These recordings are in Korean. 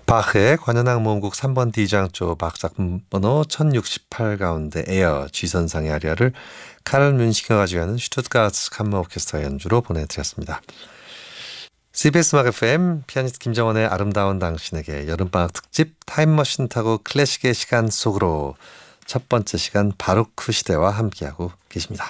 바흐의 관현악 모음곡 3번 D장조 박 작품 번호 1068 가운데 에어 G선상의 아리아를 카를 뮌시크가 가져가는 슈투트가르트 캄머 오케스트라 연주로 보내드렸습니다. CBS 음악 FM 피아니스트 김정원의 아름다운 당신에게 여름방학 특집 타임머신 타고 클래식의 시간 속으로 첫 번째 시간 바로크 시대와 함께하고 계십니다.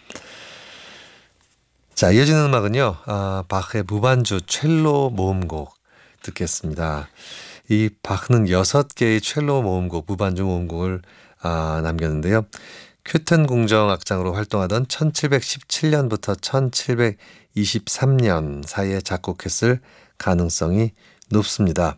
자, 이어지는 음악은요. 바흐의 무반주 첼로 모음곡 듣겠습니다. 이 바흐는 6개의 첼로 모음곡, 무반주 모음곡을 남겼는데요. 큐튼 궁정 악장으로 활동하던 1717년부터 1723년 사이에 작곡했을 가능성이 높습니다.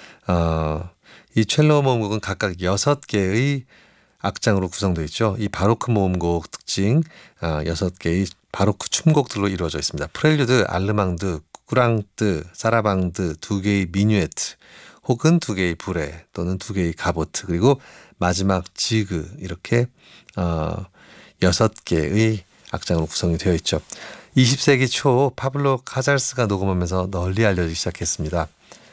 이 첼로 모음곡은 각각 6개의 악장으로 구성되어 있죠. 이 바로크 모음곡 특징 6개의 바로크 춤곡들로 이루어져 있습니다. 프렐류드, 알르망드, 꾸랑뜨, 사라방드, 2개의 미뉴에트 혹은 2개의 브레 또는 2개의 가보트 그리고 마지막 지그 이렇게 6개의 악장으로 구성이 되어 있죠. 20세기 초 파블로 카잘스가 녹음하면서 널리 알려지기 시작했습니다.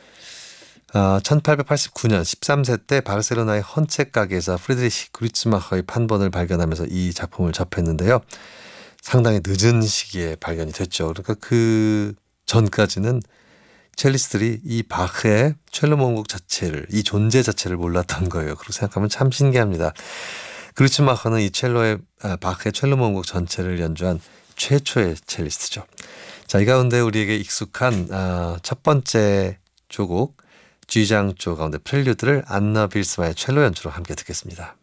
1889년 13세 때 바르셀로나의 헌책 가게에서 프리드리히 그리츠마커의 판본을 발견하면서 이 작품을 접했는데요. 상당히 늦은 시기에 발견이 됐죠. 그러니까 그 전까지는 첼리스트들이 이 바흐의 첼로 모음곡 자체를 이 존재 자체를 몰랐던 거예요. 그렇게 생각하면 참 신기합니다. 그리츠마커는 이 바흐의 첼로 모음곡 전체를 연주한 최초의 첼리스트죠. 자, 이 가운데 우리에게 익숙한 첫 번째 조곡 G장조 가운데 프렐류드를 안나 빌스마의 첼로 연주로 함께 듣겠습니다.